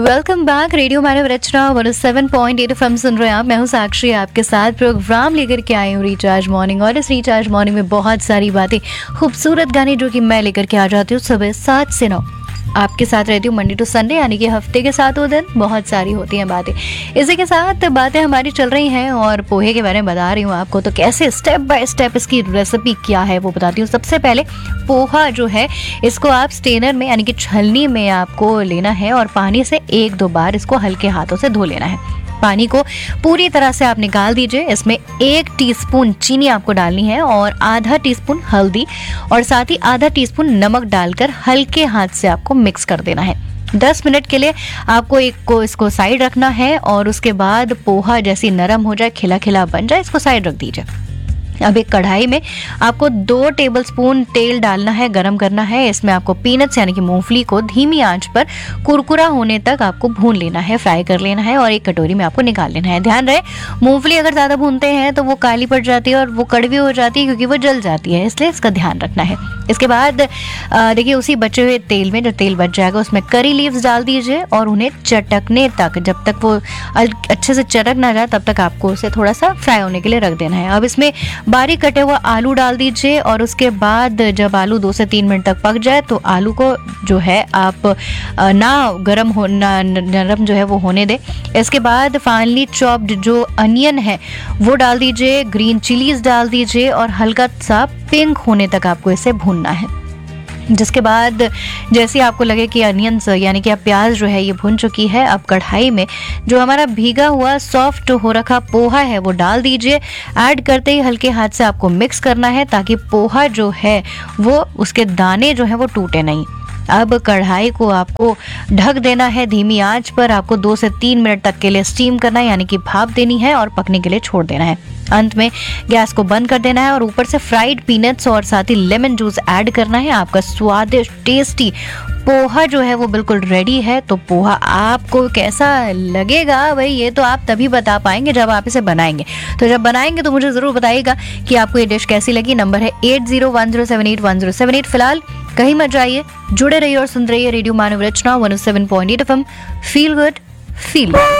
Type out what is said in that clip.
Welcome back. Radio मानव रचना 107.8 FM सुन रहे हैं आप। मैं हूं साक्षी, आपके साथ प्रोग्राम लेकर के आई हूं रिचार्ज मॉर्निंग। और इस रिचार्ज मॉर्निंग में बहुत सारी बातें, खूबसूरत गाने जो कि मैं लेकर के आ जाती हूँ सुबह 7 से 9 आपके साथ रहती हूँ मंडे टू संडे, यानी कि हफ्ते के 7 दिन बहुत सारी होती हैं बातें। इसी के साथ बातें हमारी चल रही हैं और पोहे के बारे में बता रही हूँ आपको। तो कैसे स्टेप बाय स्टेप इसकी रेसिपी क्या है वो बताती हूँ। सबसे पहले पोहा जो है इसको आप स्टेनर में यानी कि छलनी में आपको लेना है और पानी से 1-2 बार इसको हल्के हाथों से धो लेना है। पानी को पूरी तरह से आप निकाल दीजिए। इसमें 1 टीस्पून चीनी आपको डालनी है और आधा टीस्पून हल्दी और साथ ही आधा टीस्पून नमक डालकर हल्के हाथ से आपको मिक्स कर देना है। 10 मिनट के लिए आपको इसको साइड रखना है और उसके बाद पोहा जैसी नरम हो जाए, खिला खिला बन जाए, इसको साइड रख दीजिए। अब एक कढ़ाई में आपको 2 टेबलस्पून तेल डालना है, गरम करना है। इसमें आपको पीनट्स यानी कि मूंगफली को धीमी आंच पर कुरकुरा होने तक आपको भून लेना है, फ्राई कर लेना है और एक कटोरी में आपको निकाल लेना है। ध्यान रहे, मूंगफली अगर ज़्यादा भूनते हैं तो वो काली पड़ जाती है और वो कड़वी हो जाती है क्योंकि वो जल जाती है, इसलिए इसका ध्यान रखना है। इसके बाद देखिए उसी बचे हुए तेल में, जो तेल बच जाएगा उसमें करी लीव्स डाल दीजिए और उन्हें चटकने तक, जब तक वो अच्छे से चटक ना जाए तब तक आपको उसे थोड़ा सा फ्राई होने के लिए रख देना है। अब इसमें बारीक कटे हुआ आलू डाल दीजिए और उसके बाद जब आलू 2 से 3 मिनट तक पक जाए तो आलू को जो है आप नरम जो है वो होने दें। इसके बाद फाइनली चॉप्ड जो अनियन है वो डाल दीजिए, ग्रीन चिलीज डाल दीजिए और हल्का सा पिंक होने तक आपको इसे भूनना है। जिसके बाद जैसे आपको लगे कि अनियंस यानी कि अब प्याज जो है ये भुन चुकी है, अब कढ़ाई में जो हमारा भीगा हुआ सॉफ्ट हो रखा पोहा है वो डाल दीजिए। ऐड करते ही हल्के हाथ से आपको मिक्स करना है ताकि पोहा जो है वो उसके दाने जो है वो टूटे नहीं। अब कढ़ाई को आपको ढक देना है धीमी आंच पर। आपको 2 से 3 मिनट तक के लिए स्टीम करना है यानी कि भाप देनी है और पकने के लिए छोड़ देना है। अंत में गैस को बंद कर देना है और ऊपर से फ्राइड पीनट्स और साथ ही लेमन जूस ऐड करना है। आपका स्वादिष्ट टेस्टी पोहा जो है वो बिल्कुल रेडी है। तो पोहा आपको कैसा लगेगा भाई, ये तो आप तभी बता पाएंगे जब आप इसे बनाएंगे। तो जब बनाएंगे तो मुझे जरूर बताइएगा कि आपको ये डिश कैसी लगी। नंबर है 8010781078। फिलहाल कहीं मत जाइए, जुड़े रहिए और सुन रहिए रेडियो मानव रचना 107.8 FM। Feel good, feel good.